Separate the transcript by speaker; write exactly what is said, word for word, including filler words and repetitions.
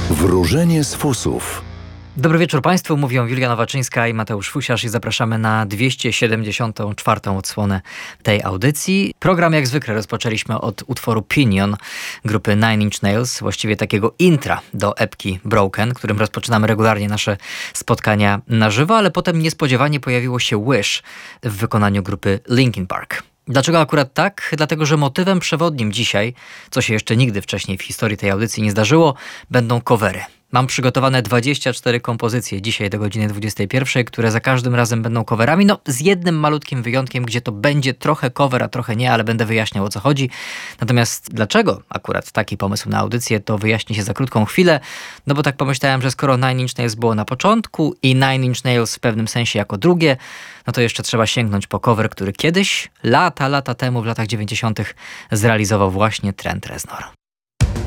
Speaker 1: Wróżenie z fusów.
Speaker 2: Dobry wieczór Państwu, mówią Julia Nowaczyńska i Mateusz Fusiarz i zapraszamy na dwieście siedemdziesiątą czwartą odsłonę tej audycji. Program jak zwykle rozpoczęliśmy od utworu Pinion grupy Nine Inch Nails, właściwie takiego intra do epki Broken, którym rozpoczynamy regularnie nasze spotkania na żywo, ale potem niespodziewanie pojawiło się Wish w wykonaniu grupy Linkin Park. Dlaczego akurat tak? Dlatego, że motywem przewodnim dzisiaj, co się jeszcze nigdy wcześniej w historii tej audycji nie zdarzyło, będą covery. Mam przygotowane dwadzieścia cztery kompozycje dzisiaj do godziny dwudziestej pierwszej, które za każdym razem będą coverami, no z jednym malutkim wyjątkiem, gdzie to będzie trochę cover, a trochę nie, ale będę wyjaśniał, o co chodzi. Natomiast dlaczego akurat taki pomysł na audycję, to wyjaśni się za krótką chwilę, no bo tak pomyślałem, że skoro Nine Inch Nails było na początku i Nine Inch Nails w pewnym sensie jako drugie, no to jeszcze trzeba sięgnąć po cover, który kiedyś, lata, lata temu, w latach dziewięćdziesiątych zrealizował właśnie Trent Reznor.